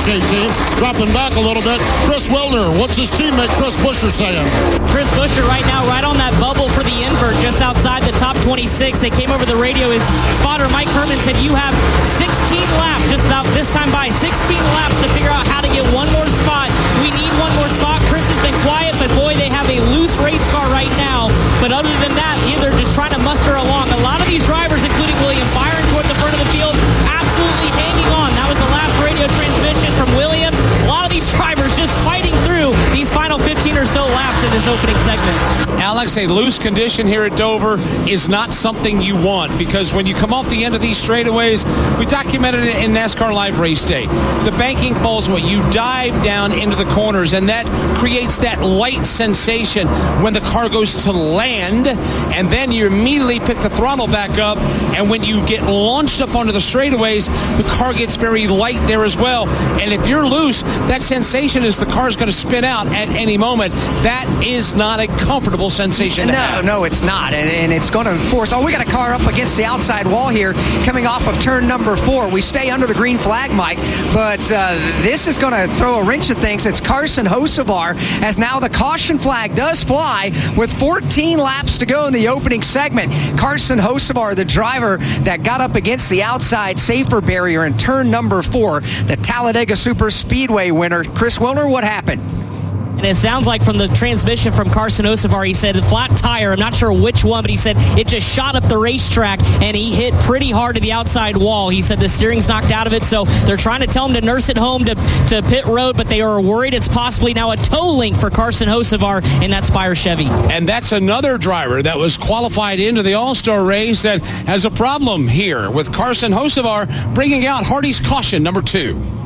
Cascade team. Dropping back a little bit. Chris Wilner, what's his teammate Chris Buescher saying? Chris Buescher right now, right on that bubble for the invert, just outside the top 26. They came over the radio. His spotter, Mike Herman, said you have 16 laps, just about this time by 16 laps to figure out how to get one more spot. We need one more spot. Chris has been quiet, but boy, they have a loose race car right now. But other than that, they're just trying to muster along. A lot of these drivers, including William Byron toward the front of the field, absolutely hanging on. That was the last radio transmission from William. A lot of these drivers just fighting through these final 15 or so laps in this opening segment. Alex, a loose condition here at Dover is not something you want, because when you come off the end of these straightaways, we documented it in NASCAR Live Race Day. The banking falls away. You dive down into the corners, and that creates that light sensation when the car goes to land, and then you immediately pick the throttle back up, and when you get launched up onto the straightaways, the car gets very light there as well. And if you're loose, that sensation is the car's going to spin out at any moment. That is not a comfortable sensation to have. No, it's not. And it's going to force... Oh, we got a car up against the outside wall here coming off of turn number 4. We stay under the green flag, Mike, but this is going to throw a wrench at things. It's Carson Hocevar, as now the caution flag does fly with 14 laps to go in the opening segment. Carson Hocevar, the driver that got up against the outside safer barrier in turn number 4, the Talladega Super Speedway winner. Chris Wilner, what happened? And it sounds like from the transmission from Carson Hocevar, he said the flat tire, I'm not sure which one, but he said it just shot up the racetrack and he hit pretty hard to the outside wall. He said the steering's knocked out of it, so they're trying to tell him to nurse it home to pit road, but they are worried it's possibly now a tow link for Carson Hocevar in that Spire Chevy. And that's another driver that was qualified into the All-Star race that has a problem here with Carson Hocevar bringing out Hardy's caution number 2.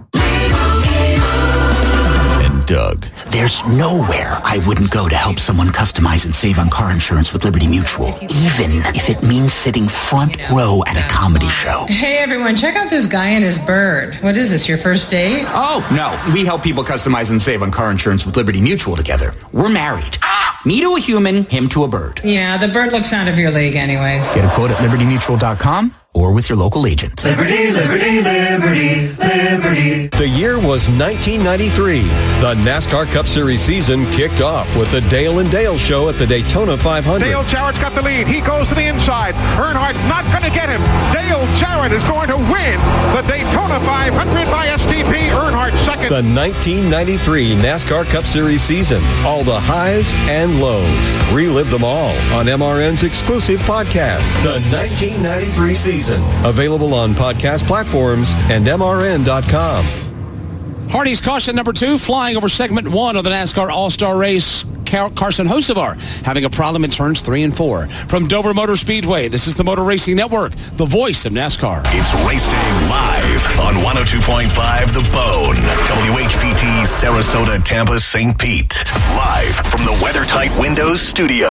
Doug. There's nowhere I wouldn't go to help someone customize and save on car insurance with Liberty Mutual, even if it means sitting front row at a comedy show. Hey everyone, check out this guy and his bird. What is this, your first date? Oh, no. We help people customize and save on car insurance with Liberty Mutual together. We're married. Me to a human, him to a bird. Yeah, the bird looks out of your league anyways. Get a quote at libertymutual.com or with your local agent. Liberty, liberty, liberty, liberty. The year was 1993. The NASCAR Cup Series season kicked off with the Dale and Dale show at the Daytona 500. Dale Jarrett's got the lead. He goes to the inside. Earnhardt's not going to get him. Dale Jarrett is going to win the Daytona 500 by STP. Earnhardt second. The 1993 NASCAR Cup Series season. All the highs and lows. Relive them all on MRN's exclusive podcast, The 1993 Season. Available on podcast platforms and MRN.com. Hardy's caution number 2, flying over segment 1 of the NASCAR All-Star race. Carson Hocevar having a problem in turns 3 and 4. From Dover Motor Speedway, this is the Motor Racing Network, the voice of NASCAR. It's Race Day live on 102.5 The Bone, WHPT, Sarasota, Tampa, St. Pete. Live from the WeatherTight Windows studio.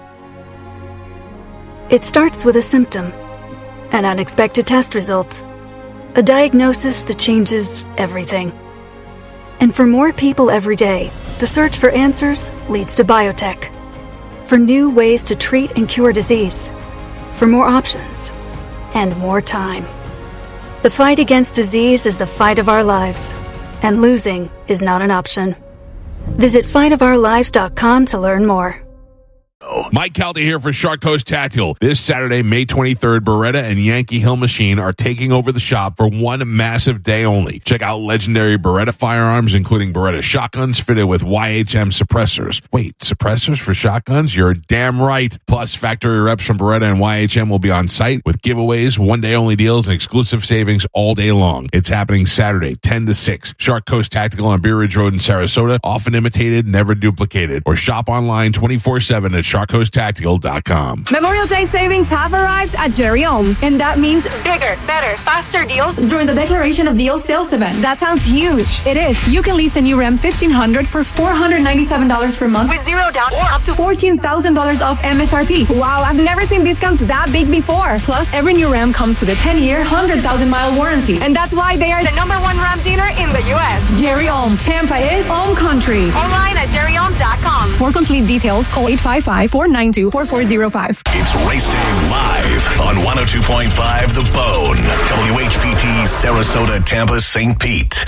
It starts with a symptom, an unexpected test result, a diagnosis that changes everything. And for more people every day, the search for answers leads to biotech. For new ways to treat and cure disease. For more options. And more time. The fight against disease is the fight of our lives. And losing is not an option. Visit fightofourlives.com to learn more. Mike Calta here for Shark Coast Tactical. This Saturday, May 23rd, Beretta and Yankee Hill Machine are taking over the shop for one massive day only. Check out legendary Beretta firearms, including Beretta shotguns fitted with YHM suppressors. Wait, suppressors for shotguns? You're damn right. Plus, factory reps from Beretta and YHM will be on site with giveaways, one-day only deals, and exclusive savings all day long. It's happening Saturday, 10 to 6. Shark Coast Tactical on Beer Ridge Road in Sarasota. Often imitated, never duplicated. Or shop online 24/7 at SharkCoastTactical.com. Memorial Day savings have arrived at Jerry Ohm, and that means bigger, better, faster deals during the Declaration of Deals sales event. That sounds huge. It is. You can lease a new Ram 1500 for $497 per month with zero down or up to $14,000 off MSRP. Wow, I've never seen discounts that big before. Plus, every new Ram comes with a 10-year, 100,000-mile warranty, and that's why they are the #1 Ram dealer in the U.S. Jerry Ohm. Tampa is Ohm Country. Online at jerryohm.com. For complete details, call 855-492-4405. It's Race Day live on 102.5 The Bone, WHPT, Sarasota, Tampa, St. Pete. Live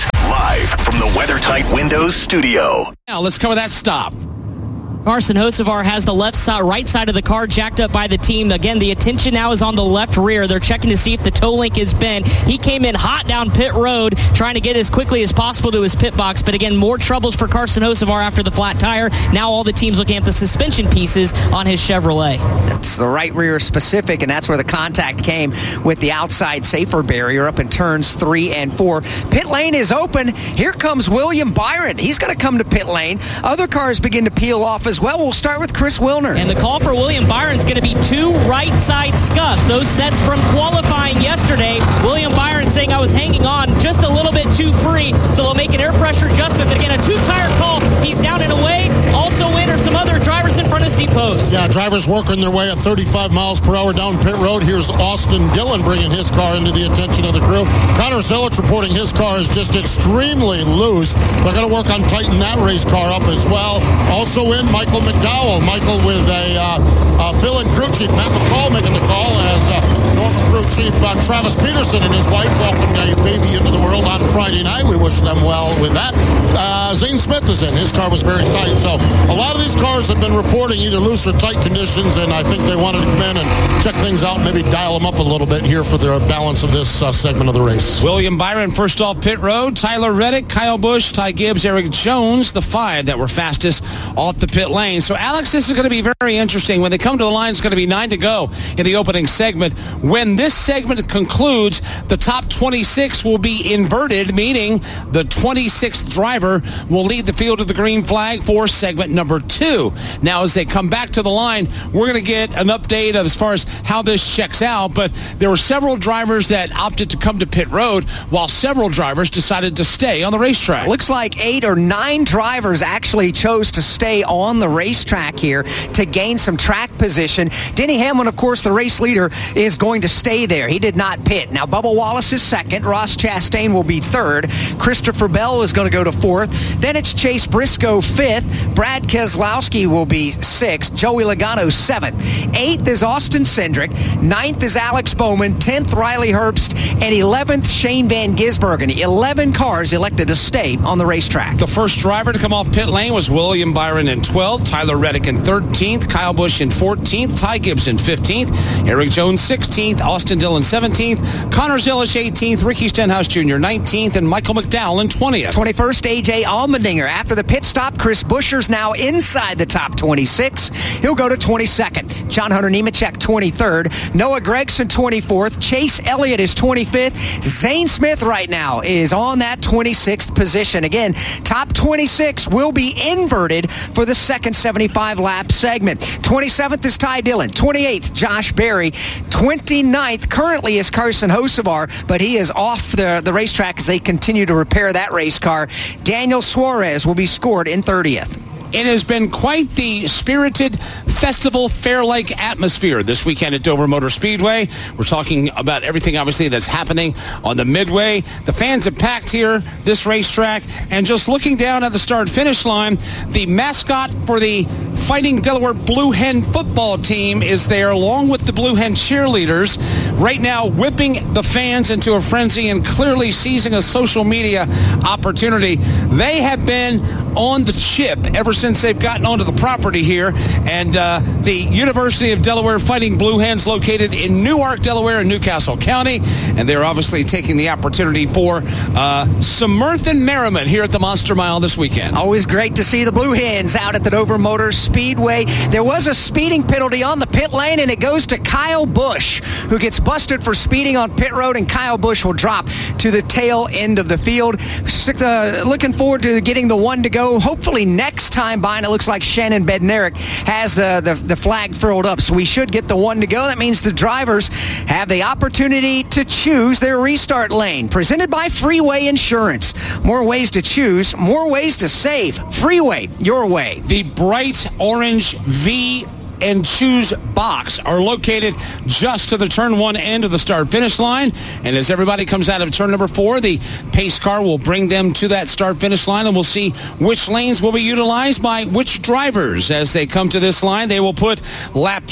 Live from the WeatherTight Windows studio. Now, let's cover that stop. Carson Hocevar has the right side of the car jacked up by the team. Again, the attention now is on the left rear. They're checking to see if the toe link is bent. He came in hot down pit road, trying to get as quickly as possible to his pit box. But again, more troubles for Carson Hocevar after the flat tire. Now all the team's looking at the suspension pieces on his Chevrolet. It's the right rear specific, and that's where the contact came with the outside safer barrier up in turns 3 and 4. Pit lane is open. Here comes William Byron. He's going to come to pit lane. Other cars begin to peel off as well. We'll start with Chris Wilner. And the call for William Byron's going to be 2 right side scuffs. Those sets from qualifying yesterday. William Byron saying I was hanging on just a little bit too free, so they'll make an air pressure adjustment. But again, a 2-tire call. He's down and away. Also in are some other drivers in front of C-Post. Yeah, drivers working their way at 35 miles per hour down pit road. Here's Austin Dillon bringing his car into the attention of the crew. Connor Zilic reporting his car is just extremely loose. They're going to work on tightening that race car up as well. Also in, Michael McDowell. Michael with a fill-in crew chief, Matt McCall, making the call as Norfolk crew chief Travis Peterson and his wife welcomed a baby into the world on Friday night. We wish them well with that. Zane Smith is in. His car was very tight. So a lot of these cars have been reporting either loose or tight conditions, and I think they wanted to come in and check things out, maybe dial them up a little bit here for the balance of this segment of the race. William Byron first off pit road. Tyler Reddick, Kyle Busch, Ty Gibbs, Eric Jones, the 5 that were fastest off the pit lane. So, Alex, this is going to be very interesting. When they come to the line, it's going to be 9 to go in the opening segment. When this segment concludes, the top 26 will be inverted, meaning the 26th driver will lead the field to the green flag for segment number 2. Now, as they come back to the line, we're going to get an update of as far as how this checks out, but there were several drivers that opted to come to pit road, while several drivers decided to stay on the racetrack. Looks like 8 or 9 drivers actually chose to stay on the racetrack here to gain some track position. Denny Hamlin, of course, the race leader, is going to stay there. He did not pit. Now, Bubba Wallace is second. Ross Chastain will be third. Christopher Bell is going to go to 4th. Then it's Chase Briscoe 5th. Brad Keselowski will be 6th. Joey Logano 7th. 8th is Austin Cindric. 9th is Alex Bowman. 10th, Riley Herbst. And 11th, Shane Van Gisbergen. 11 cars elected to stay on the racetrack. The first driver to come off pit lane was William Byron in 12th, Tyler Reddick in 13th, Kyle Busch in 14th, Ty Gibbs in 15th, Eric Jones 16th, Austin Dillon 17th, Connor Zilic 18th, Ricky Stenhouse Jr. 19th, and Michael McDowell in 20th. 21st, A.J. Allmendinger. After the pit stop, Chris Buescher's now inside the top 26. He'll go to 22nd. John Hunter Nemechek 23rd. Noah Gragson 24th. Chase Elliott is 25th. Zane Smith right now is on that 26th position. Again, top 26 will be inverted for the second 75-lap segment. 27th is Ty Dillon. 28th, Josh Berry. 29th currently is Carson Hocevar, but he is off the racetrack as they continue to repair that race car. Daniel Suarez will be scored in 30th. It has been quite the spirited festival fair-like atmosphere this weekend at Dover Motor Speedway. We're talking about everything, obviously, that's happening on the midway. The fans have packed here, this racetrack, and just looking down at the start-finish line, the mascot for the Fighting Delaware Blue Hen football team is there, along with the Blue Hen cheerleaders, right now whipping the fans into a frenzy and clearly seizing a social media opportunity. They have been on the ship ever since they've gotten onto the property here, and the University of Delaware Fighting Blue Hens located in Newark, Delaware, in Newcastle County, and they're obviously taking the opportunity for some mirth and merriment here at the Monster Mile this weekend. Always great to see the Blue Hens out at the Dover Motor Speedway. There was a speeding penalty on the pit lane, and it goes to Kyle Busch, who gets busted for speeding on pit road, and Kyle Busch will drop to the tail end of the field. Looking forward to getting the one to go. Hopefully next time by, and it looks like Shannon Bednarik has the flag furled up, so we should get the one to go. That means the drivers have the opportunity to choose their restart lane. Presented by Freeway Insurance. More ways to choose, more ways to save. Freeway, your way. The bright orange V and choose box are located just to the turn 1 end of the start-finish line. And as everybody comes out of turn number 4, the pace car will bring them to that start-finish line, and we'll see which lanes will be utilized by which drivers. As they come to this line, they will put lap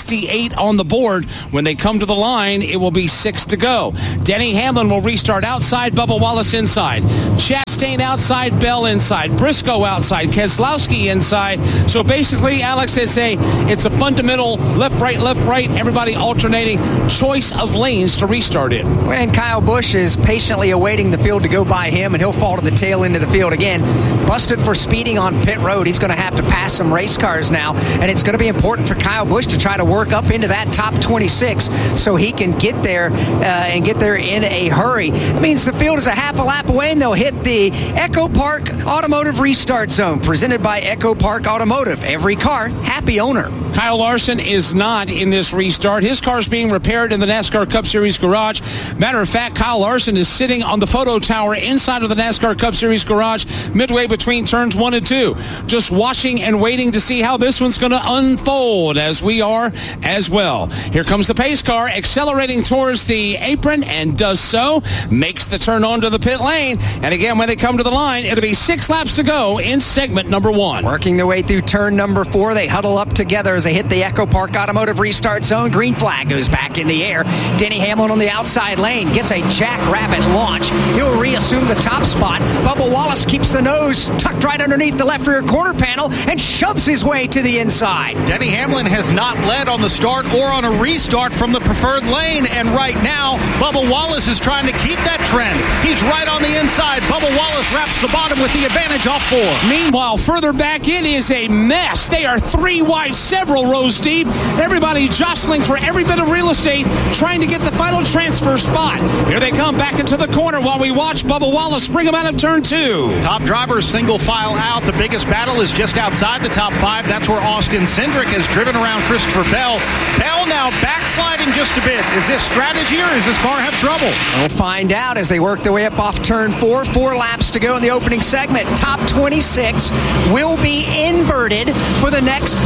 68 on the board. When they come to the line, it will be 6 to go. Denny Hamlin will restart outside, Bubba Wallace inside. Chastain outside, Bell inside. Briscoe outside, Keselowski inside. So basically, Alex, it's a fundamental left, right, everybody alternating choice of lanes to restart in. And Kyle Busch is patiently awaiting the field to go by him, and he'll fall to the tail end of the field again. Busted for speeding on pit road. He's going to have to pass some race cars now, and it's going to be important for Kyle Busch to try to work up into that top 26 so he can get there and get there in a hurry. It means the field is a half a lap away, and they'll hit the Echo Park Automotive Restart Zone, presented by Echo Park Automotive. Every car, happy owner. Kyle Larson is not in this restart. His car is being repaired in the NASCAR Cup Series garage. Matter of fact, Kyle Larson is sitting on the photo tower inside of the NASCAR Cup Series garage midway between turns 1 and 2. Just watching and waiting to see how this one's going to unfold, as we are as well. Here comes the pace car accelerating towards the apron and does so. Makes the turn onto the pit lane. And again, when they come to the line, it'll be 6 laps to go in segment number 1. Working their way through turn number 4, they huddle up together as they hit the Echo Park Automotive Restart Zone. Green flag goes back in the air. Denny Hamlin on the outside lane gets a jackrabbit launch. He'll reassume the top spot. Bubba Wallace keeps the nose tucked right underneath the left rear quarter panel and shoves his way to the inside. Denny Hamlin has not led on the start or on a restart from the preferred lane, and right now Bubba Wallace is trying to keep that trend. He's right on the inside. Bubba Wallace wraps the bottom with the advantage off 4. Meanwhile, further back, it is a mess. They are 3 wide, several rows deep. Everybody jostling for every bit of real estate, trying to get the final transfer spot. Here they come back into the corner while we watch Bubba Wallace bring them out of turn 2. Top drivers single file out. The biggest battle is just outside the top 5. That's where Austin Cindric has driven around Christopher Bell. Bell now backsliding just a bit. Is this strategy or does this car have trouble? We'll find out as they work their way up off turn 4. 4 laps to go in the opening segment. Top 26 will be inverted for the next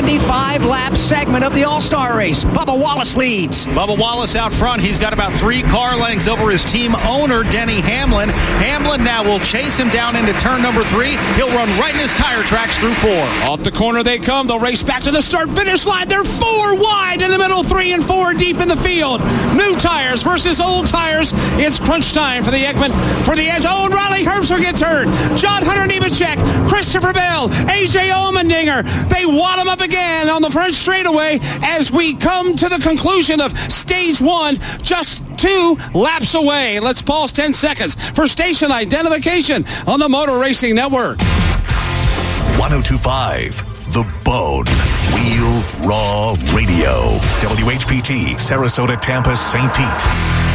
75-lap segment of the All-Star race. Bubba Wallace leads. Bubba Wallace out front. He's got about 3 car lengths over his team owner, Denny Hamlin. Hamlin now will chase him down into turn number 3. He'll run right in his tire tracks through 4. Off the corner they come. They'll race back to the start-finish line. They're 4 wide in the middle, 3 and 4 deep in the field. New tires versus old tires. It's crunch time for the Ekman, for the edge. Oh, and Riley Herbster gets hurt. John Hunter Nemechek, Christopher Bell, A.J. Allmendinger. They wad him up again on the front straightaway as we come to the conclusion of stage 1, just 2 laps away. Let's pause 10 seconds for station identification on the Motor Racing Network. 102.5 The Bone. Wheel Raw Radio. WHPT, Sarasota, Tampa, St. Pete.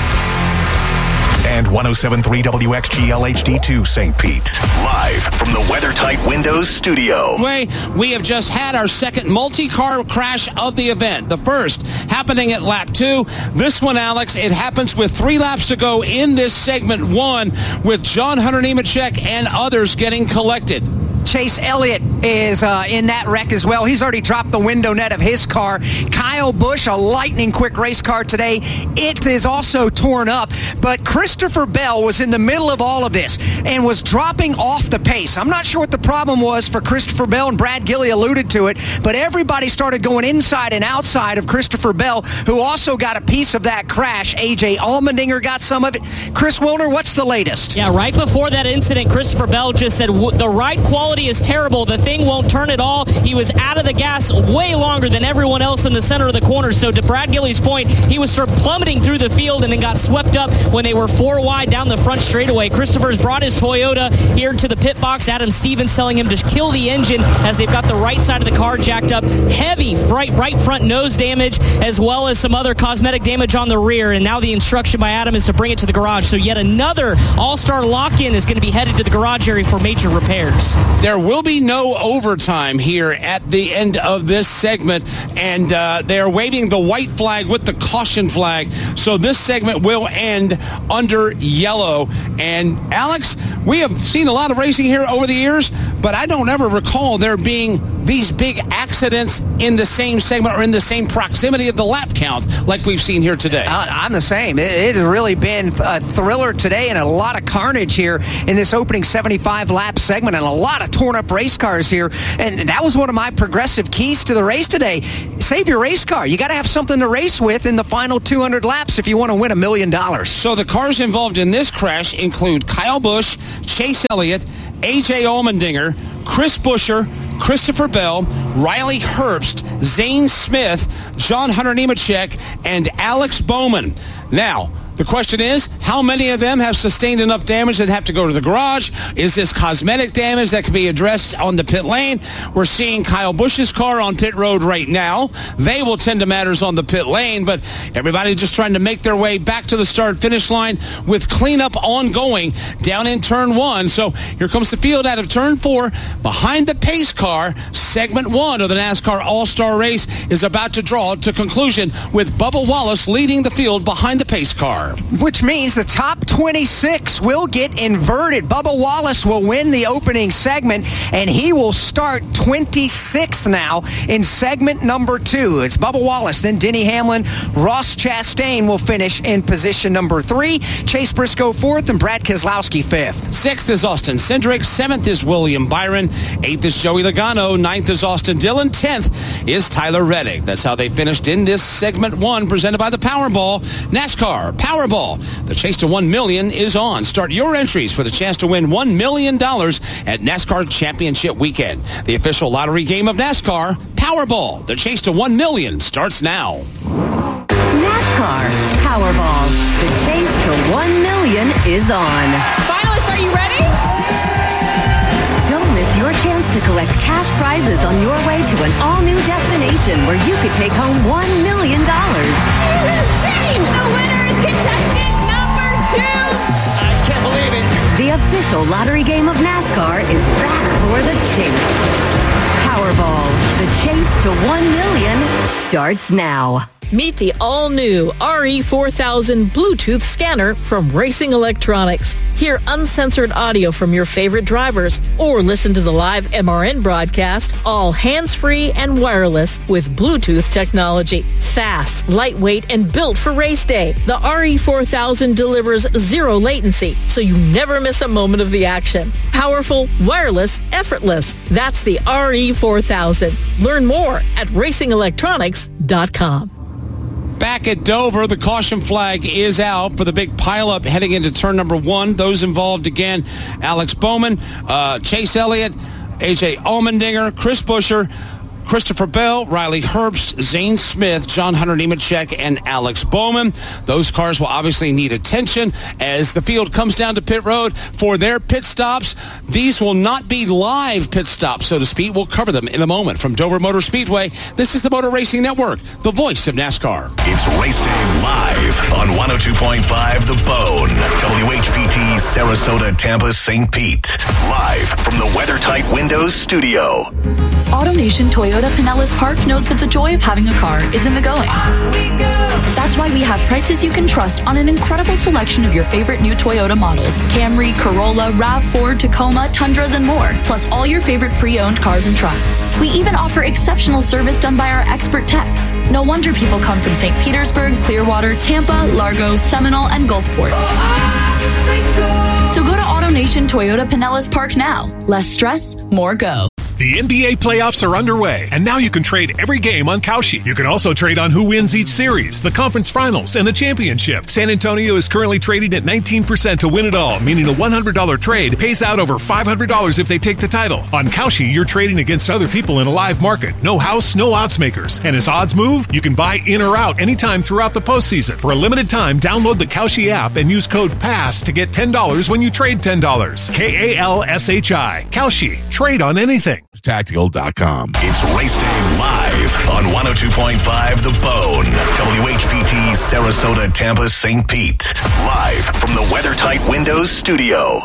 And 107.3 WXGL HD2 St. Pete. Live from the WeatherTight Windows studio. We have just had our second multi-car crash of the event. The first happening at lap 2. This one, Alex, it happens with 3 laps to go in this segment 1 with John Hunter Nemechek and others getting collected. Chase Elliott is in that wreck as well. He's already dropped the window net of his car. Kyle Busch, a lightning quick race car today. It is also torn up. But Christopher Bell was in the middle of all of this and was dropping off the pace. I'm not sure what the problem was for Christopher Bell, and Brad Gilley alluded to it, but everybody started going inside and outside of Christopher Bell, who also got a piece of that crash. A.J. Allmendinger got some of it. Chris Wilner, what's the latest? Yeah, right before that incident, Christopher Bell just said the ride quality is terrible. The thing won't turn at all. He was out of the gas way longer than everyone else in the center of the corner. So to Brad Gilley's point, he was sort of plummeting through the field and then got swept up when they were 4 wide down the front straightaway. Christopher's brought his Toyota here to the pit box. Adam Stevens telling him to kill the engine as they've got the right side of the car jacked up. Heavy right front nose damage as well as some other cosmetic damage on the rear. And now the instruction by Adam is to bring it to the garage. So yet another All-Star lock-in is going to be headed to the garage area for major repairs. there will be no overtime here at the end of this segment, and they are waving the white flag with the caution flag. So this segment will end under yellow. And Alex, we have seen a lot of racing here over the years, but I don't ever recall there being these big accidents in the same segment or in the same proximity of the lap count like we've seen here today. I'm the same. It has really been a thriller today and a lot of carnage here in this opening 75-lap segment and a lot of torn-up race cars here. And that was one of my progressive keys to the race today. Save your race car. You got to have something to race with in the final 200 laps if you want to win $1 million. So the cars involved in this crash include Kyle Busch, Chase Elliott, A.J. Allmendinger, Chris Buescher, Christopher Bell, Riley Herbst, Zane Smith, John Hunter Nemechek, and Alex Bowman. Now, the question is, how many of them have sustained enough damage that have to go to the garage? Is this cosmetic damage that can be addressed on the pit lane? We're seeing Kyle Busch's car on pit road right now. They will tend to matters on the pit lane, but everybody just trying to make their way back to the start-finish line with cleanup ongoing down in turn 1. So here comes the field out of turn 4. Behind the pace car, segment 1 of the NASCAR All-Star Race is about to draw to conclusion with Bubba Wallace leading the field behind the pace car. Which means the top 26 will get inverted. Bubba Wallace will win the opening segment, and he will start 26th now in segment number 2. It's Bubba Wallace, then Denny Hamlin. Ross Chastain will finish in position number 3. Chase Briscoe 4th, and Brad Keselowski 5th. 6th is Austin Cindric. 7th is William Byron. 8th is Joey Logano. 9th is Austin Dillon. 10th is Tyler Reddick. That's how they finished in this segment 1 presented by the Powerball. NASCAR Powerball. The chase to $1 million is on. Start your entries for the chance to win $1 million at NASCAR Championship Weekend. The official lottery game of NASCAR, Powerball. The chase to $1 million starts now. NASCAR Powerball. The chase to $1 million is on. Finalists, are you ready? Don't miss your chance to collect cash prizes on your way to an all-new destination where you could take home $1 million. Insane! The winner is contestant number 2. I can't believe it. The official lottery game of NASCAR is back for the chase. Powerball. The chase to $1 million starts now. Meet the all-new RE4000 Bluetooth scanner from Racing Electronics. Hear uncensored audio from your favorite drivers or listen to the live MRN broadcast, all hands-free and wireless with Bluetooth technology. Fast, lightweight, and built for race day. The RE4000 delivers zero latency, so you never miss a moment of the action. Powerful, wireless, effortless. That's the RE4000. Learn more at racingelectronics.com. Back at Dover, the caution flag is out for the big pileup heading into turn number 1. Those involved, again, Alex Bowman, Chase Elliott, A.J. Allmendinger, Chris Buescher, Christopher Bell, Riley Herbst, Zane Smith, John Hunter Nemechek, and Alex Bowman. Those cars will obviously need attention as the field comes down to pit road for their pit stops. These will not be live pit stops, so to speak. We'll cover them in a moment. From Dover Motor Speedway, this is the Motor Racing Network, the voice of NASCAR. It's Race Day live on 102.5 The Bone, WHPT, Sarasota, Tampa, St. Pete. Live from the WeatherTight Windows studio. AutoNation Toyota Pinellas Park knows that the joy of having a car is in the going. Off we go. That's why we have prices you can trust on an incredible selection of your favorite new Toyota models. Camry, Corolla, RAV4, Tacoma, Tundras, and more. Plus all your favorite pre-owned cars and trucks. We even offer exceptional service done by our expert techs. No wonder people come from St. Petersburg, Clearwater, Tampa, Largo, Seminole, and Gulfport. Off we go. So go to AutoNation Toyota Pinellas Park now. Less stress, more go. The NBA playoffs are underway, and now you can trade every game on Kalshi. You can also trade on who wins each series, the conference finals, and the championship. San Antonio is currently trading at 19% to win it all, meaning a $100 trade pays out over $500 if they take the title. On Kalshi, you're trading against other people in a live market. No house, no odds makers. And as odds move, you can buy in or out anytime throughout the postseason. For a limited time, download the Kalshi app and use code PASS to get $10 when you trade $10. KALSHI. Kalshi. Trade on anything. Tactical.com. It's Race Day live on 102.5 The Bone, WHPT, Sarasota, Tampa, St. Pete. Live from the WeatherTight Windows studio.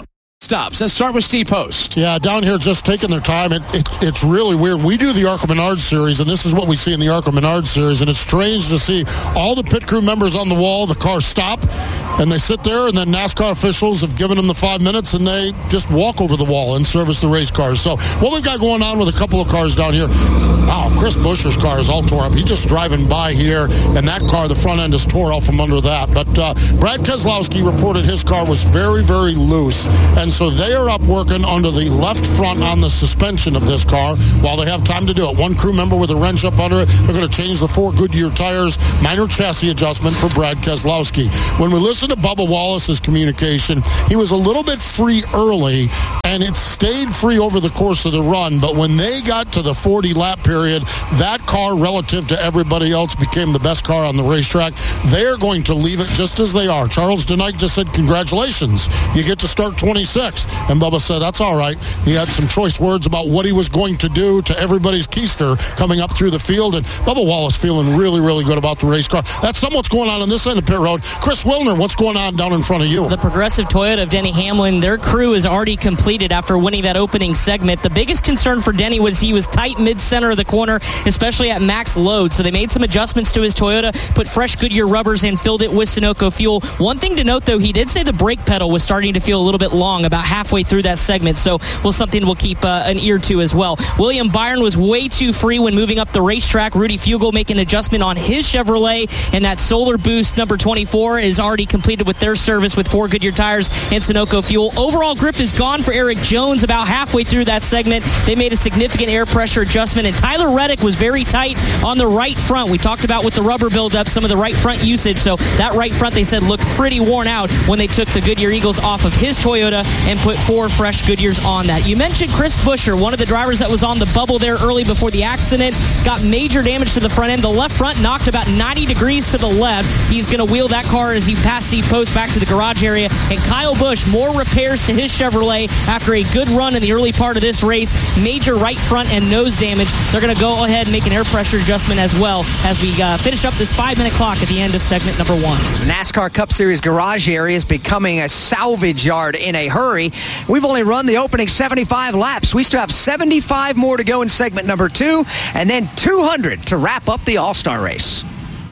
stops. Let's start with Steve Post. Yeah, down here just taking their time. It's really weird. We do the ARCA Menard series, and this is what we see in the ARCA Menard series, and it's strange to see all the pit crew members on the wall, the cars stop, and they sit there, and then NASCAR officials have given them the 5 minutes, and they just walk over the wall and service the race cars. So what we've got going on with a couple of cars down here, wow, Chris Buescher's car is all tore up. He's just driving by here, and that car, the front end is tore off from under that. But Brad Keselowski reported his car was very, very loose, and so they are up working under the left front on the suspension of this car while they have time to do it. One crew member with a wrench up under it. They're going to change the 4 Goodyear tires, minor chassis adjustment for Brad Keselowski. When we listen to Bubba Wallace's communication, he was a little bit free early, and it stayed free over the course of the run, but when they got to the 40-lap period, that car, relative to everybody else, became the best car on the racetrack. They're going to leave it just as they are. Charles Denike just said, congratulations, you get to start 26th. And Bubba said, that's all right. He had some choice words about what he was going to do to everybody's keister coming up through the field. And Bubba Wallace feeling really, really good about the race car. That's what's going on this end of pit road. Chris Wilner, what's going on down in front of you? The Progressive Toyota of Denny Hamlin, their crew is already completed after winning that opening segment. The biggest concern for Denny was he was tight mid-center of the corner, especially at max load. So they made some adjustments to his Toyota, put fresh Goodyear rubbers and filled it with Sunoco fuel. One thing to note, though, he did say the brake pedal was starting to feel a little bit long about halfway through that segment, so something we'll keep an ear to as well. William Byron was way too free when moving up the racetrack. Rudy Fugle making an adjustment on his Chevrolet, and that Solar Boost number 24 is already completed with their service with 4 Goodyear tires and Sunoco fuel. Overall grip is gone for Eric Jones about halfway through that segment. They made a significant air pressure adjustment, and Tyler Reddick was very tight on the right front. We talked about with the rubber buildup some of the right front usage, so that right front, they said, looked pretty worn out when they took the Goodyear Eagles off of his Toyota and put 4 fresh Goodyears on that. You mentioned Chris Buescher, one of the drivers that was on the bubble there early before the accident, got major damage to the front end. The left front knocked about 90 degrees to the left. He's going to wheel that car as he passed Steve Post back to the garage area. And Kyle Busch, more repairs to his Chevrolet after a good run in the early part of this race. Major right front and nose damage. They're going to go ahead and make an air pressure adjustment as well as we finish up this 5-minute clock at the end of segment number 1. NASCAR Cup Series garage area is becoming a salvage yard in a hurry. We've only run the opening 75 laps. We still have 75 more to go in segment number 2, and then 200 to wrap up the All-Star race.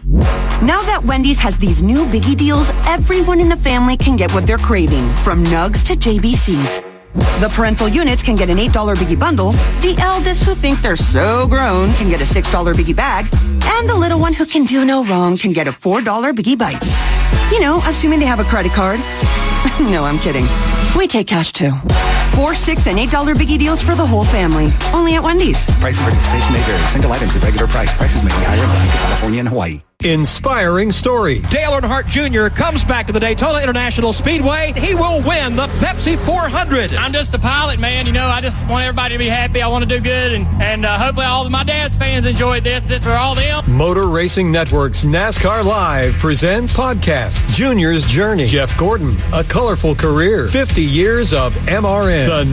Now that Wendy's has these new biggie deals, everyone in the family can get what they're craving, from nugs to JBCs. The parental units can get an $8 biggie bundle, the eldest who think they're so grown can get a $6 biggie bag, and the little one who can do no wrong can get a $4 biggie bites. You know, assuming they have a credit card. No, I'm kidding. We take cash too. 4, 6, and $8 biggie deals for the whole family. Only at Wendy's. Price and participation may vary. Single items at regular price. Prices may be higher in Alaska, California, and Hawaii. Inspiring story. Dale Earnhardt Jr. comes back to the Daytona International Speedway. He will win the Pepsi 400. I'm just a pilot, man. You know, I just want everybody to be happy. I want to do good, and hopefully all of my dad's fans enjoyed this. This for all them. Motor Racing Network's NASCAR Live presents podcast Junior's Journey. Jeff Gordon, a colorful career, 50 years of MRN, the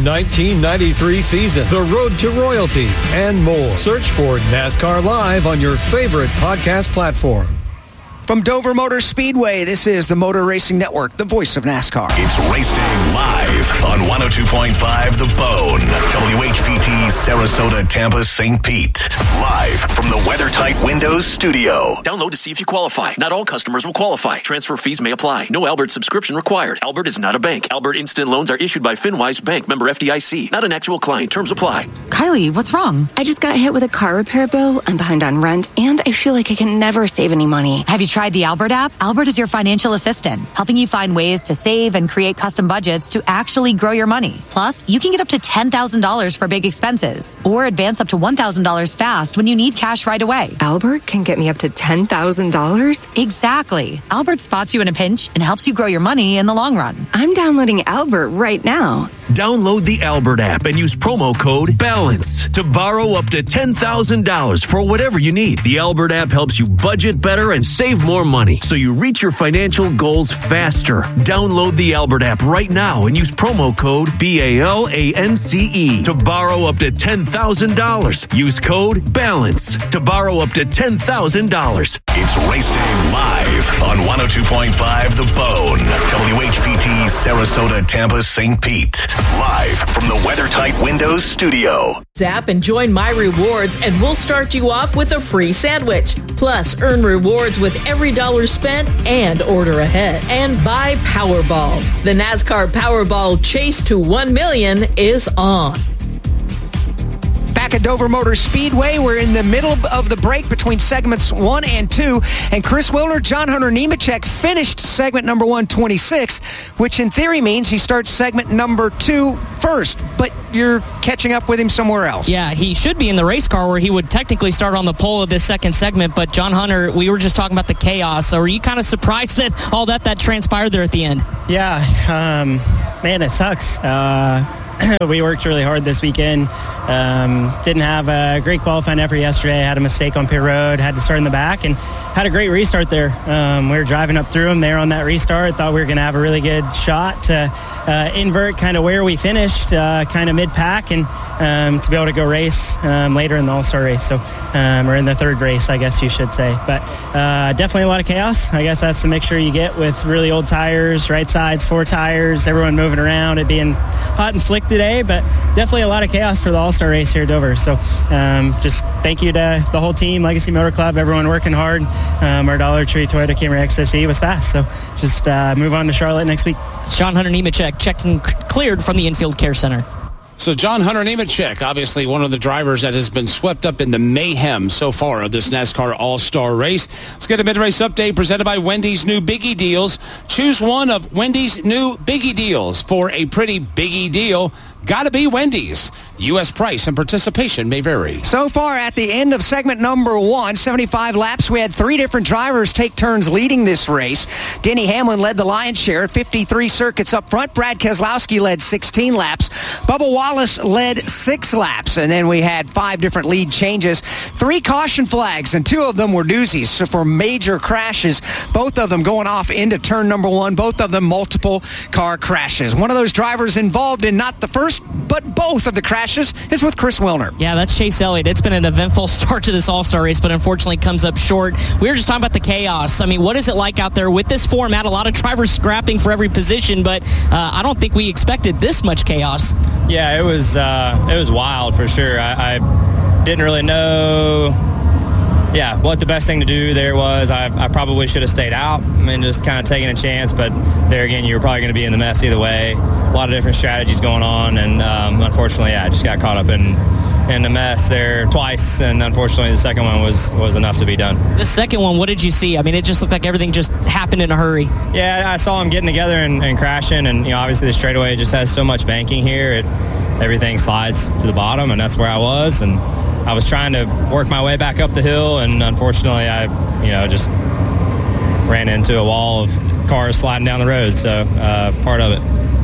1993 season, the road to royalty, and more. Search for NASCAR Live on your favorite podcast platform. From Dover Motor Speedway, this is the Motor Racing Network, the voice of NASCAR. It's Race Day Live on 102.5 The Bone. WHPT, Sarasota, Tampa, St. Pete. Live from the WeatherTight Windows studio. Download to see if you qualify. Not all customers will qualify. Transfer fees may apply. No Albert subscription required. Albert is not a bank. Albert Instant Loans are issued by FinWise Bank, member FDIC. Not an actual client. Terms apply. Kylie, what's wrong? I just got hit with a car repair bill. I'm behind on rent, and I feel like I can never save any money. Have you tried the Albert app? Albert is your financial assistant, helping you find ways to save and create custom budgets to actually grow your money. Plus, you can get up to $10,000 for big expenses or advance up to $1,000 fast when you need cash right away. Albert can get me up to $10,000? Exactly. Albert spots you in a pinch and helps you grow your money in the long run. I'm downloading Albert right now. Download the Albert app and use promo code BALANCE to borrow up to $10,000 for whatever you need. The Albert app helps you budget better and save more money so you reach your financial goals faster. Download the Albert app right now and use promo code BALANCE to borrow up to $10,000. Use code BALANCE to borrow up to $10,000. It's Race Day live on 102.5 The Bone. WHPT, Sarasota, Tampa, St. Pete. Live from the WeatherTight Windows studio. Zap and join My Rewards, and we'll start you off with a free sandwich. Plus, earn rewards with every dollar spent and order ahead. And buy Powerball. The NASCAR Powerball Chase to 1 million is on. Back at Dover Motor Speedway, we're in the middle of the break between segments 1 and 2, and Chris Wilner, John Hunter Nemechek finished segment number 1 26th, which in theory means he starts segment number 2 first, but you're catching up with him somewhere else. Yeah, he should be in the race car where he would technically start on the pole of this second segment, but John Hunter, we were just talking about the chaos, so were you kind of surprised that all that transpired there at the end? Yeah, man, it sucks. We worked really hard this weekend. Didn't have a great qualifying effort yesterday. Had a mistake on pit road. Had to start in the back and had a great restart there. We were driving up through them there on that restart. Thought we were going to have a really good shot to invert kind of where we finished, kind of mid-pack, and to be able to go race later in the All-Star race. So we're in the third race, I guess you should say. But definitely a lot of chaos. I guess that's the mixture you get with really old tires, right sides, 4 tires, everyone moving around, it being hot and slick today, but definitely a lot of chaos for the All-Star race here at Dover. So just thank you to the whole team, Legacy Motor Club, everyone working hard. Our Dollar Tree Toyota Camry XSE was fast. So just move on to Charlotte next week. It's John Hunter Nemechek, checked and cleared from the Infield Care Center. So John Hunter Nemechek, obviously one of the drivers that has been swept up in the mayhem so far of this NASCAR All-Star race. Let's get a mid-race update presented by Wendy's new Biggie Deals. Choose one of Wendy's new Biggie Deals for a pretty biggie deal. Gotta be Wendy's. U.S. price and participation may vary. So far at the end of segment number 1, 75 laps, we had 3 different drivers take turns leading this race. Denny Hamlin led the lion's share, 53 circuits up front. Brad Keselowski led 16 laps. Bubba Wallace led 6 laps. And then we had 5 different lead changes, 3 caution flags, and 2 of them were doozies for major crashes. Both of them going off into turn number 1, both of them multiple car crashes. One of those drivers involved in not the first, but both of the crashes is with Chris Wilner. Yeah, that's Chase Elliott. It's been an eventful start to this All-Star race, but unfortunately comes up short. We were just talking about the chaos. I mean, what is it like out there with this format? A lot of drivers scrapping for every position, but I don't think we expected this much chaos. Yeah, it was wild for sure. I didn't really know what the best thing to do there was. I probably should have stayed out. I mean, just kind of taking a chance, but there again, you were probably going to be in the mess either way. A lot of different strategies going on, and unfortunately, I just got caught up in the mess there twice, and unfortunately, the second one was enough to be done. The second one, what did you see? I mean, it just looked like everything just happened in a hurry. Yeah, I saw them getting together and crashing, and obviously the straightaway just has so much banking here. Everything slides to the bottom, and that's where I was, and I was trying to work my way back up the hill, and unfortunately, I just ran into a wall of cars sliding down the road. So part of it.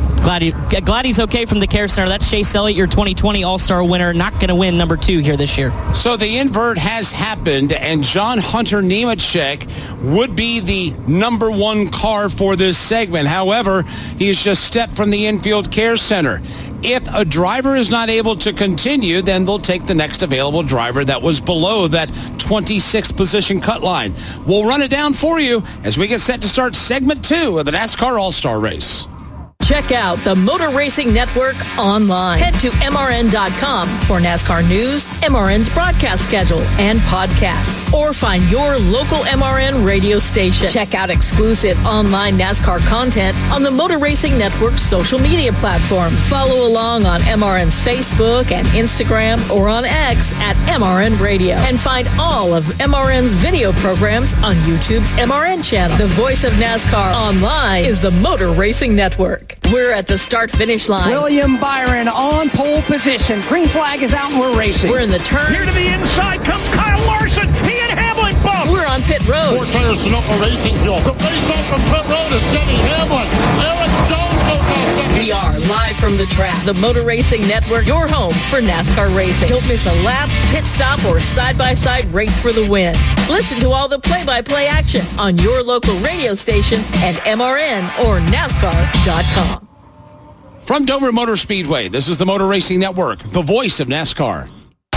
Glad he's okay from the Care Center. That's Chase Elliott, your 2020 All-Star winner. Not going to win number 2 here this year. So the invert has happened, and John Hunter Nemechek would be the number 1 car for this segment. However, he has just stepped from the Infield Care Center. If a driver is not able to continue, then they'll take the next available driver that was below that 26th position cut line. We'll run it down for you as we get set to start segment 2 of the NASCAR All-Star Race. Check out the Motor Racing Network online. Head to MRN.com for NASCAR news, MRN's broadcast schedule, and podcasts. Or find your local MRN radio station. Check out exclusive online NASCAR content on the Motor Racing Network's social media platforms. Follow along on MRN's Facebook and Instagram or on X at MRN Radio. And find all of MRN's video programs on YouTube's MRN channel. The voice of NASCAR online is the Motor Racing Network. We're at the start-finish line. William Byron on pole position. Green flag is out and we're racing. We're in the turn. Here to the inside comes Kyle Larson. He and Hamlin bump. We're on pit road. 4 tires Sonoma Racing Fuel. The race off from pit road is Denny Hamlin. Eric Jones goes off second. We are live from the track. The Motor Racing Network, your home for NASCAR racing. Don't miss a lap, pit stop, or side-by-side race for the win. Listen to all the play-by-play action on your local radio station and MRN or NASCAR.com. From Dover Motor Speedway, this is the Motor Racing Network, the voice of NASCAR.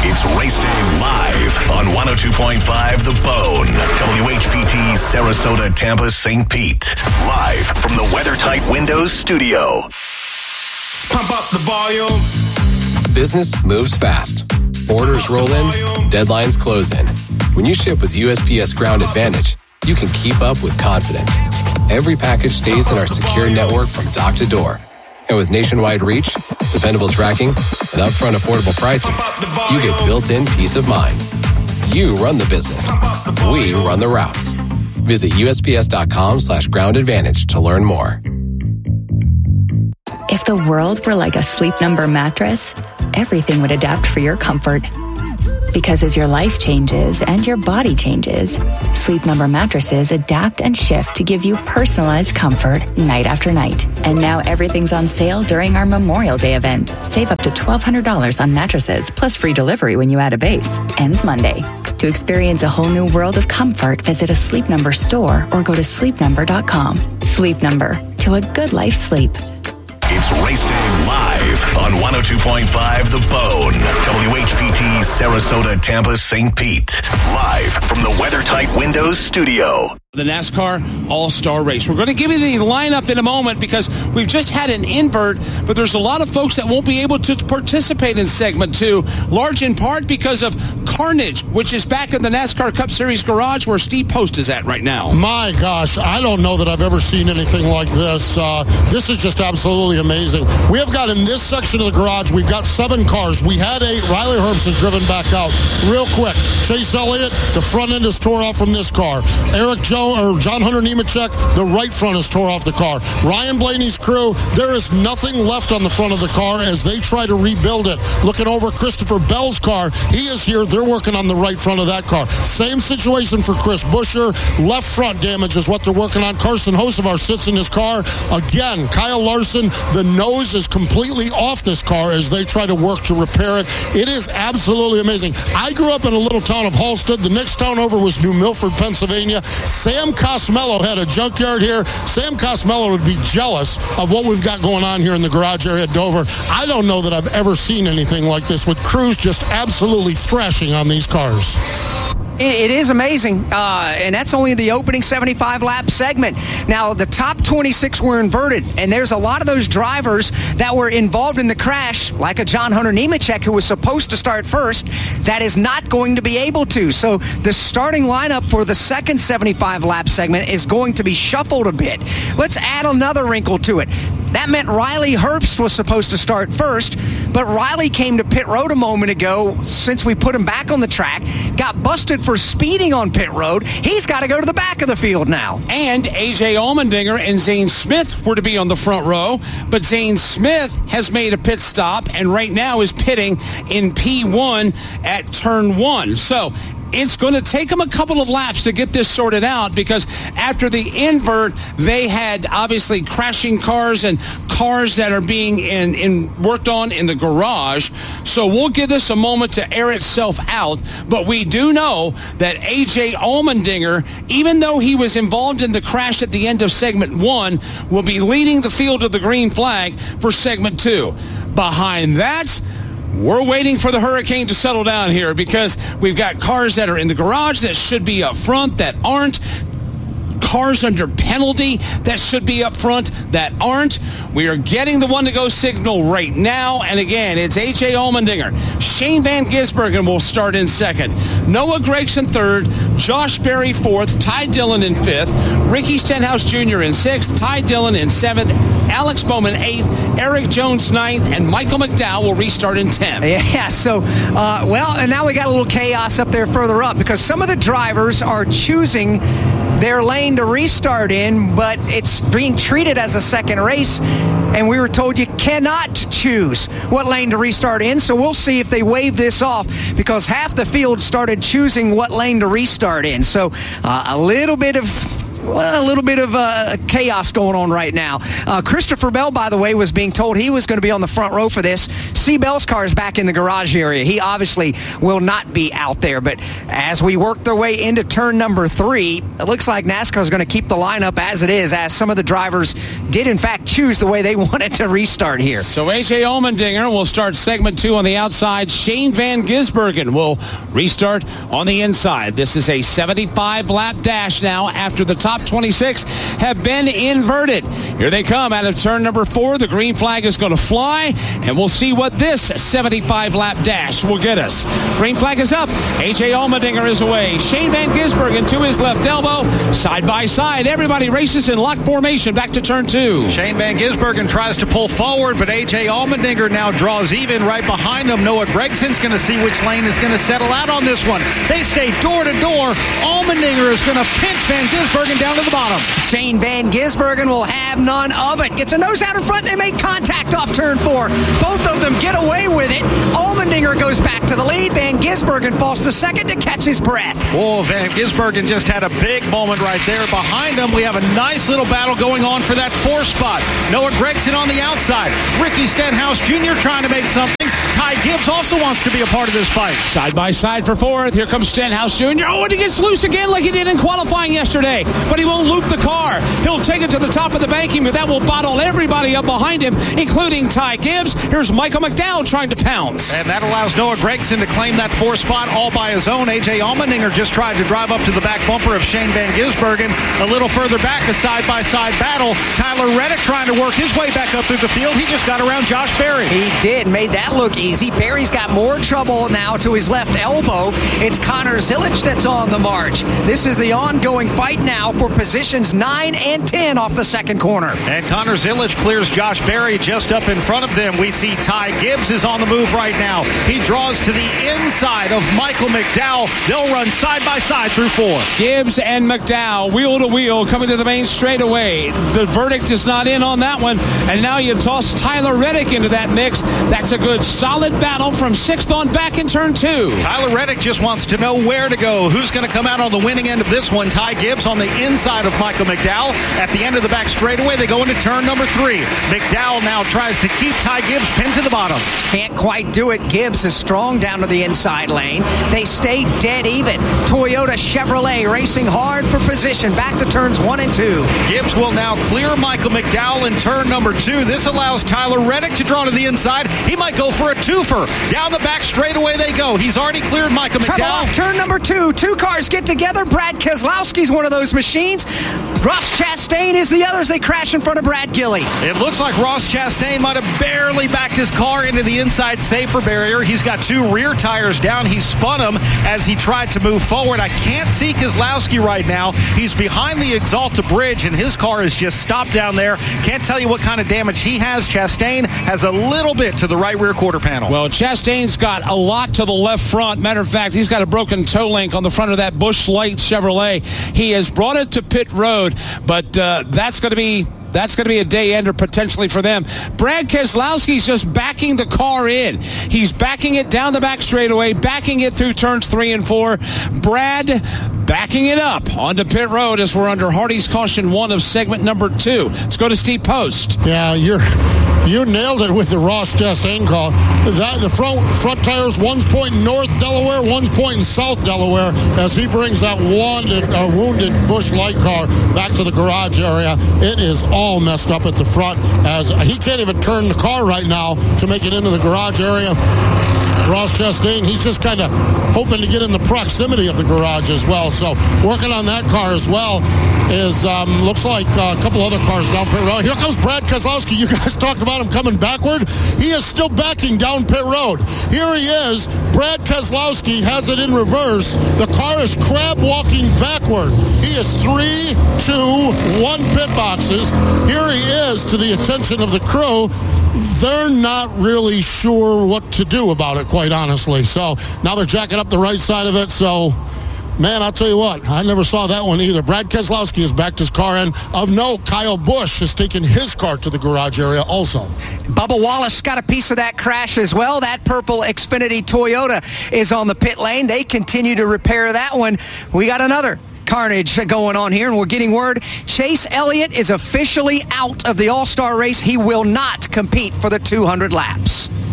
It's Race Day live on 102.5 The Bone. WHPT, Sarasota, Tampa, St. Pete. Live from the WeatherTight Windows studio. Pump up the volume. Business moves fast. Orders roll in, deadlines close in. When you ship with USPS Ground Advantage, you can keep up with confidence. Every package stays in our secure network from dock to door. And with nationwide reach, dependable tracking, and upfront affordable pricing, you get built-in peace of mind. You run the business. We run the routes. Visit USPS.com/Ground Advantage to learn more. If the world were like a Sleep Number mattress, everything would adapt for your comfort. Because as your life changes and your body changes, Sleep Number mattresses adapt and shift to give you personalized comfort night after night. And now everything's on sale during our Memorial Day event. Save up to $1,200 on mattresses, plus free delivery when you add a base. Ends Monday. To experience a whole new world of comfort, visit a Sleep Number store or go to sleepnumber.com. Sleep Number. To a good life sleep. It's Race Day live on 102.5 The Bone. WHPT, Sarasota, Tampa, St. Pete. Live from the WeatherTight Windows studio. The NASCAR All-Star Race. We're going to give you the lineup in a moment because we've just had an invert, but there's a lot of folks that won't be able to participate in segment 2, large in part because of Carnage, which is back in the NASCAR Cup Series garage where Steve Post is at right now. My gosh, I don't know that I've ever seen anything like this. This is just absolutely amazing. We have got in this section of the garage, we've got 7 cars. We had 8. Riley Herbst has driven back out. Real quick, Chase Elliott, the front end is tore off from this car. John Hunter Nemechek, the right front is tore off the car. Ryan Blaney's crew, there is nothing left on the front of the car as they try to rebuild it. Looking over Christopher Bell's car, he is here. They're working on the right front of that car. Same situation for Chris Buescher. Left front damage is what they're working on. Carson Hocevar sits in his car. Again, Kyle Larson, the nose is completely off this car as they try to work to repair it. It is absolutely amazing. I grew up in a little town of Halstead. The next town over was New Milford, Pennsylvania. Sam Cosmello had a junkyard here. Sam Cosmello would be jealous of what we've got going on here in the garage area at Dover. I don't know that I've ever seen anything like this with crews just absolutely thrashing on these cars. It is amazing, and that's only the opening 75-lap segment. Now, the top 26 were inverted, and there's a lot of those drivers that were involved in the crash, like a John Hunter Nemechek, who was supposed to start first, that is not going to be able to. So the starting lineup for the second 75-lap segment is going to be shuffled a bit. Let's add another wrinkle to it. That meant Riley Herbst was supposed to start first, but Riley came to pit road a moment ago since we put him back on the track, got busted for speeding on pit road. He's got to go to the back of the field now. And A.J. Allmendinger and Zane Smith were to be on the front row, but Zane Smith has made a pit stop and right now is pitting in P1 at turn 1. So it's going to take them a couple of laps to get this sorted out because after the invert, they had obviously crashing cars and cars that are being worked on in the garage. So we'll give this a moment to air itself out. But we do know that A.J. Allmendinger, even though he was involved in the crash at the end of segment 1, will be leading the field of the green flag for segment 2. Behind that, we're waiting for the hurricane to settle down here because we've got cars that are in the garage that should be up front that aren't. Cars under penalty that should be up front that aren't. We are getting the one-to-go signal right now. And again, it's A.J. Allmendinger. Shane Van Gisbergen will start in second. Noah Gragson third. Josh Berry fourth. Ty Dillon in fifth. Ricky Stenhouse Jr. in sixth. Ty Dillon in seventh. Alex Bowman eighth. Eric Jones ninth. And Michael McDowell will restart in 10th. Yeah, so, and now we got a little chaos up there further up because some of the drivers are choosing their lane to restart in, but it's being treated as a second race, and we were told you cannot choose what lane to restart in, so we'll see if they waive this off because half the field started choosing what lane to restart in. So a little bit of a little bit of chaos going on right now. Christopher Bell, by the way, was being told he was going to be on the front row for this. C. Bell's car is back in the garage area. He obviously will not be out there. But as we work their way into turn number 3, it looks like NASCAR is going to keep the lineup as it is, as some of the drivers did, in fact, choose the way they wanted to restart here. So A.J. Allmendinger will start segment 2 on the outside. Shane Van Gisbergen will restart on the inside. This is a 75-lap dash now after the top 26 have been inverted. Here they come out of turn number 4. The green flag is going to fly, and we'll see what this 75-lap dash will get us. Green flag is up. A.J. Allmendinger is away. Shane Van Gisbergen to his left elbow. Side by side, everybody races in lock formation back to turn 2. Shane Van Gisbergen tries to pull forward, but A.J. Allmendinger now draws even right behind him. Noah Gregson's going to see which lane is going to settle out on this one. They stay door to door. Allmendinger is going to pinch Van Gisbergen down to the bottom. Shane Van Gisbergen will have none of it. Gets a nose out in front. They make contact off turn 4. Both of them get away with it. Allmendinger goes back to the lead. Van Gisbergen falls to second to catch his breath. Oh, Van Gisbergen just had a big moment right there. Behind him, we have a nice little battle going on for that 4th spot. Noah Gregson on the outside. Ricky Stenhouse Jr. trying to make something. Ty Gibbs also wants to be a part of this fight. Side by side for 4th. Here comes Stenhouse Jr. Oh, and he gets loose again like he did in qualifying yesterday. But he won't loop the car. He'll take it to the top of the banking, but that will bottle everybody up behind him, including Ty Gibbs. Here's Michael McDowell trying to pounce. And that allows Noah Gregson to claim that 4th spot all by his own. A.J. Allmendinger just tried to drive up to the back bumper of Shane Van Gisbergen. A little further back, a side-by-side battle. Tyler Reddick trying to work his way back up through the field. He just got around Josh Berry. He did. Made that look easy. Berry's got more trouble now to his left elbow. It's Connor Zilic that's on the march. This is the ongoing fight now for positions 9 and 10 off the second corner. And Connor Zilic clears Josh Berry just up in front of them. We see Ty Gibbs is on the move right now. He draws to the inside of Michael McDowell. They'll run side by side through 4. Gibbs and McDowell, wheel to wheel, coming to the main straightaway. The verdict is not in on that one. And now you toss Tyler Reddick into that mix. That's a good solid battle from 6th on back in turn 2. Tyler Reddick just wants to know where to go. Who's going to come out on the winning end of this one? Ty Gibbs on the inside of Michael McDowell. At the end of the back straightaway, they go into turn number 3. McDowell now tries to keep Ty Gibbs pinned to the bottom. Can't quite do it. Gibbs is strong down to the inside lane. They stay dead even. Toyota Chevrolet racing hard for position. Back to turns 1 and 2. Gibbs will now clear Michael McDowell in turn number 2. This allows Tyler Reddick to draw to the inside. He might go for a twofer. Down the back straightaway they go. He's already cleared Michael Trouble McDowell. Off turn number 2. 2 cars get together. Brad Keselowski's one of those machines. Ross Chastain is the others. They crash in front of Brad Gilly. It looks like Ross Chastain might have barely backed his car into the inside safer barrier. He's got 2 rear tires down. He spun them as he tried to move forward. I can't see Keselowski right now. He's behind the Exalta bridge, and his car is just stopped down there. Can't tell you what kind of damage he has. Chastain has a little bit to the right rear quarter panel. Well, Chastain's got a lot to the left front. Matter of fact, he's got a broken toe link on the front of that Busch Light Chevrolet. He has brought it to pit road, but that's going to be a day ender potentially for them. Brad Keselowski's just backing the car in. He's backing it down the back straightaway, backing it through turns 3 and 4. Brad backing it up onto pit road as we're under Hardy's caution 1 of segment number 2. Let's go to Steve Post. Yeah, you nailed it with the Ross Chastain call. The front tires, one's pointing north Delaware, one's pointing south Delaware, as he brings that wounded Busch Light car back to the garage area. It is all messed up at the front, as he can't even turn the car right now to make it into the garage area. Ross Chastain, he's just kind of hoping to get in the proximity of the garage as well. So working on that car as well is looks like a couple other cars down pit road. Here comes Brad Keselowski. You guys talked about him coming backward. He is still backing down pit road. Here he is. Brad Keselowski has it in reverse. The car is crab walking backward. He is 3, 2, 1 pit boxes. Here he is, to the attention of the crew. They're not really sure what to do about it, quite honestly. So now they're jacking up the right side of it. So, man, I'll tell you what, I never saw that one either. Brad Keselowski has backed his car in. Of note, Kyle Busch has taken his car to the garage area also. Bubba Wallace got a piece of that crash as well. That purple Xfinity Toyota is on the pit lane. They continue to repair that one. We got another carnage going on here, and we're getting word Chase Elliott is officially out of the All-Star race. He will not compete for the 200 laps.